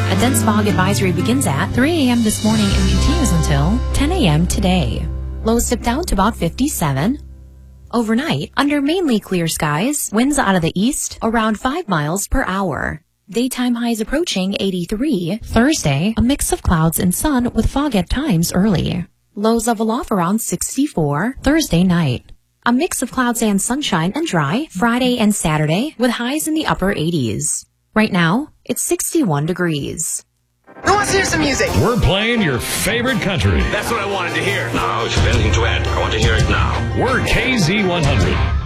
A dense fog advisory begins at 3 a.m. this morning and continues until 10 a.m. today. Lows dip down to about 57. Overnight, under mainly clear skies, winds out of the east around 5 miles per hour. Daytime highs approaching 83. Thursday, a mix of clouds and sun with fog at times early. Lows level off around 64. Thursday night, a mix of clouds and sunshine and dry Friday and Saturday with highs in the upper 80s. Right now, it's 61 degrees. Who wants to hear some music? We're playing your favorite country. That's what I wanted to hear. Now, if you've anything to add, I want to hear it now. We're KZ100.